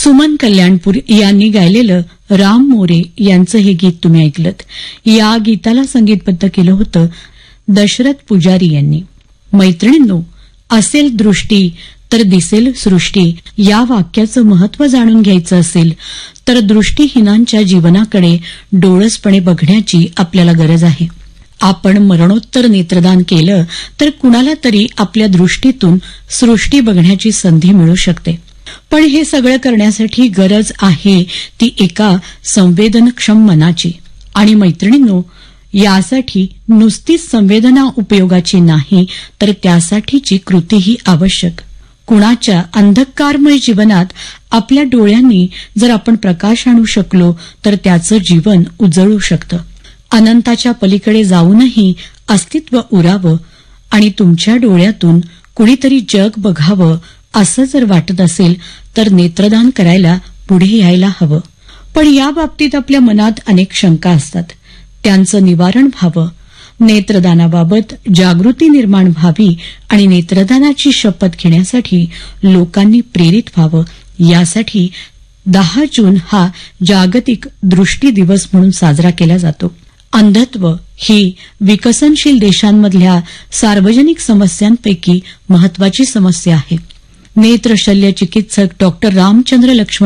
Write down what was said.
सुमन कल्याणपूर यांनी गायलेलं राम मोरे यांचं हे गीत तुम्ही ऐकलत. या गीताला संगीतबद्ध केलं होतं दशरथ पुजारी यांनी. मैत्रिणींनो, असेल दृष्टी तर दिसेल सृष्टी या वाक्याचं महत्त्व जाणून घ्यायचं असेल तर दृष्टीहीनांच्या जीवनाकडे डोळसपणे बघण्याची आपल्याला गरज आहे. आपण मरणोत्तर नेत्रदान केलं तर कुणाला तरी आपल्या दृष्टीतून सृष्टी बघण्याची संधी मिळू शकते. पण हे सगळं करण्यासाठी गरज आहे ती एका संवेदनक्षम मनाची. आणि मैत्रिणींनो, यासाठी नुसतीच संवेदना उपयोगाची नाही तर त्यासाठीची कृतीही आवश्यक. कुणाच्या अंधकारमय जीवनात आपल्या डोळ्यांनी जर आपण प्रकाश आणू शकलो तर त्याचं जीवन उजळू शकतं. अनंताच्या पलीकडे जाऊनही अस्तित्व उरावं आणि तुमच्या डोळ्यातून कुणीतरी जग बघावं असं जर वाटत असेल तर नेत्रदान करायला पुढे यायला हवं. पण या बाबतीत आपल्या मनात अनेक शंका असतात. त्यांचं निवारण व्हावं, नेत्रदानाबाबत जागृती निर्माण व्हावी आणि नेत्रदानाची शपथ घेण्यासाठी लोकांनी प्रेरित व्हावं. यासाठी 10 जून हा जागतिक दृष्टी दिवस म्हणून साजरा केला जातो. अंधत्व ही विकसनशील देशांमधल्या सार्वजनिक समस्यांपैकी महत्वाची समस्या आहे. नेत्रशल्य चिकित्सक डॉक्टर रामचंद्र लक्ष्मण